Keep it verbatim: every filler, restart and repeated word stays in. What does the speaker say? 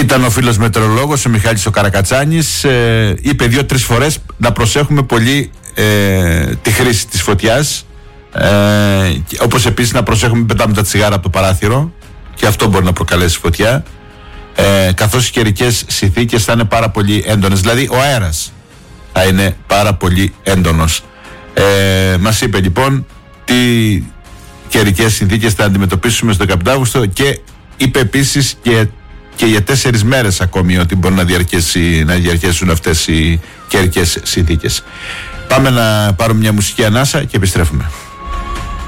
Ήταν ο φίλος μετεωρολόγος, ο Μιχάλης ο Καρακατσάνης, ε, είπε δύο-τρεις φορές να προσέχουμε πολύ ε, τη χρήση της φωτιάς, ε, όπως επίσης να προσέχουμε να πετάμε τα τσιγάρα από το παράθυρο, και αυτό μπορεί να προκαλέσει φωτιά, ε, καθώς οι καιρικές συνθήκες θα είναι πάρα πολύ έντονες, δηλαδή ο αέρας θα είναι πάρα πολύ έντονος. Ε, μας είπε λοιπόν τι καιρικές συνθήκες θα αντιμετωπίσουμε στο δεκαπέντε Αυγούστου, και είπε επίσης και, και για τέσσερις μέρες ακόμη ότι μπορεί να, διαρκέσει, να διαρκέσουν αυτές οι καιρικές συνθήκες. Πάμε να πάρουμε μια μουσική ανάσα και επιστρέφουμε.